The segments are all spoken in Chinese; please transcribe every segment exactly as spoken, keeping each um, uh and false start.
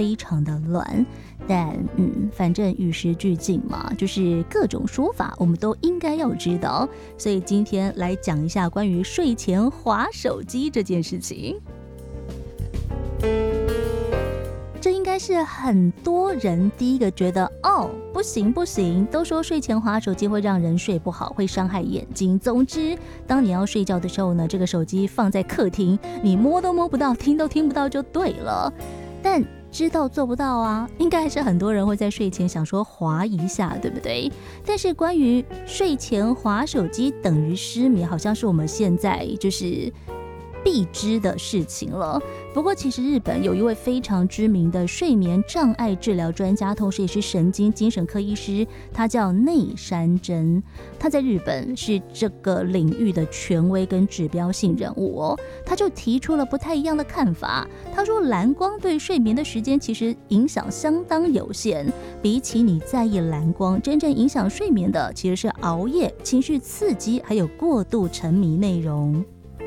非常的乱。但嗯，反正与时俱进嘛，就是各种说法我们都应该要知道。所以今天来讲一下关于睡前滑手机这件事情。这应该是很多人第一个觉得，哦，不行不行，都说睡前滑手机会让人睡不好，会伤害眼睛。总之，当你要睡觉的时候呢，这个手机放在客厅，你摸都摸不到，听都听不到就对了。但知道做不到啊，应该还是很多人会在睡前想说滑一下，对不对？但是关于睡前滑手机等于失眠，好像是我们现在就是必知的事情了。不过其实日本有一位非常知名的睡眠障碍治疗专家，同时也是神经精神科医师，他叫内山真。他在日本是这个领域的权威跟指标性人物哦。他就提出了不太一样的看法。他说蓝光对睡眠的时间其实影响相当有限，比起你在意蓝光，真正影响睡眠的其实是熬夜、情绪刺激还有过度沉迷内容。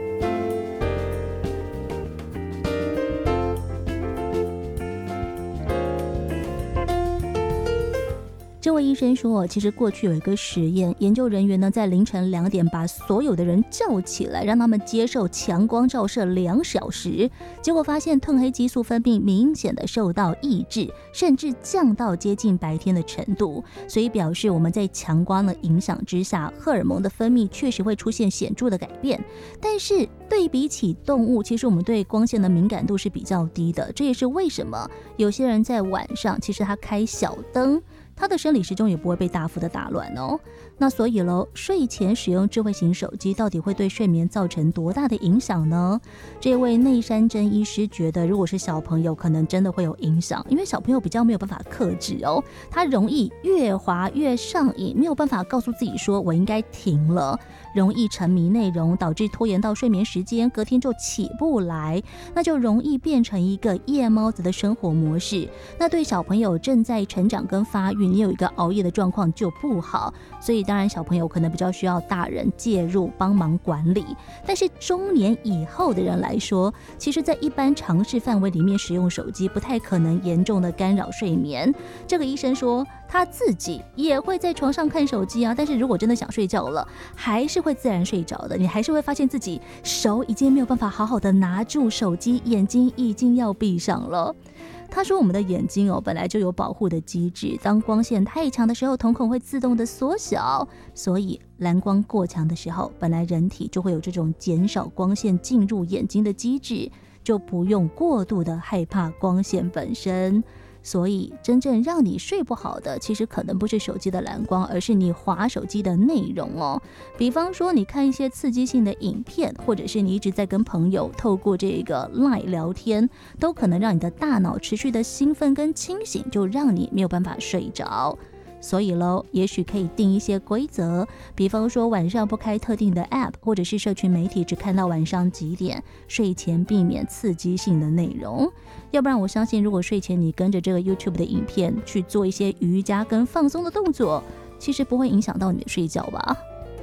这位医生说，其实过去有一个实验，研究人员呢在凌晨两点把所有的人叫起来，让他们接受强光照射两小时，结果发现褪黑激素分泌明显的受到抑制，甚至降到接近白天的程度。所以表示我们在强光的影响之下，荷尔蒙的分泌确实会出现显著的改变。但是对比起动物，其实我们对光线的敏感度是比较低的，这也是为什么有些人在晚上其实他开小灯，他的生理时钟也不会被大幅的打乱哦。那所以咯，睡前使用智慧型手机到底会对睡眠造成多大的影响呢？这位内山真医师觉得，如果是小朋友可能真的会有影响，因为小朋友比较没有办法克制哦，他容易越滑越上瘾，没有办法告诉自己说我应该停了，容易沉迷内容，导致拖延到睡眠时间，隔天就起不来，那就容易变成一个夜猫子的生活模式。那对小朋友正在成长跟发育，你有一个熬夜的状况就不好，所以当然小朋友可能比较需要大人介入帮忙管理。但是中年以后的人来说，其实在一般常识范围里面使用手机不太可能严重的干扰睡眠。这个医生说他自己也会在床上看手机啊，但是如果真的想睡觉了，还是会自然睡着的，你还是会发现自己手已经没有办法好好的拿住手机，眼睛已经要闭上了。他说我们的眼睛哦本来就有保护的机制，当光线太强的时候，瞳孔会自动的缩小，所以蓝光过强的时候，本来人体就会有这种减少光线进入眼睛的机制，就不用过度的害怕光线本身。所以真正让你睡不好的，其实可能不是手机的蓝光，而是你滑手机的内容哦。比方说你看一些刺激性的影片，或者是你一直在跟朋友透过这个 LINE 聊天，都可能让你的大脑持续的兴奋跟清醒，就让你没有办法睡着。所以咯，也许可以定一些规则，比方说晚上不开特定的 App， 或者是社群媒体只看到晚上几点，睡前避免刺激性的内容。要不然我相信，如果睡前你跟着这个 YouTube 的影片去做一些瑜伽跟放松的动作，其实不会影响到你的睡觉吧。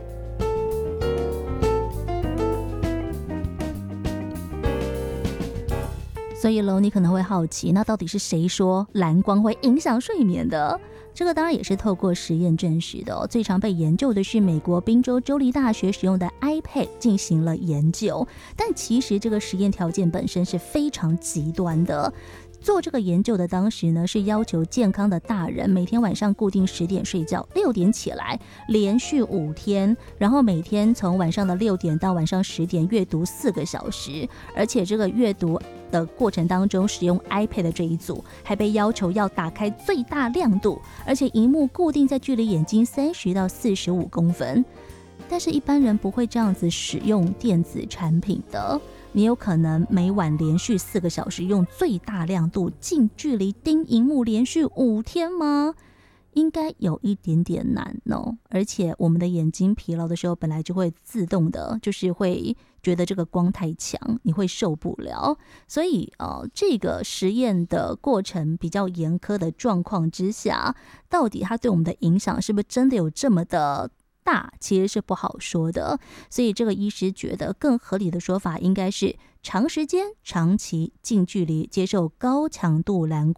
所以咯，你可能会好奇，那到底是谁说蓝光会影响睡眠的？这个当然也是透过实验证实的哦。最常被研究的是美国宾州州立大学使用的 iPad 进行了研究，但其实这个实验条件本身是非常极端的。做这个研究的当时呢，是要求健康的大人每天晚上固定十点睡觉，六点起来，连续五天，然后每天从晚上的六点到晚上十点阅读四个小时，而且这个阅读的过程当中，使用 iPad 的这一组还被要求要打开最大亮度，而且萤幕固定在距离眼睛三十到四十五公分。但是一般人不会这样子使用电子产品的，你有可能每晚连续四个小时用最大亮度近距离盯萤幕连续五天吗？应该有一点点难哦。而且我们的眼睛疲劳的时候，本来就会自动的，就是会觉得这个光太强，你会受不了。所以呃，这个实验的过程比较严苛的状况之下，到底它对我们的影响是不是真的有这么的大，其实是不好说的。所以这个医师觉得更合理的说法应该是长时间长期近距离接受高强度蓝光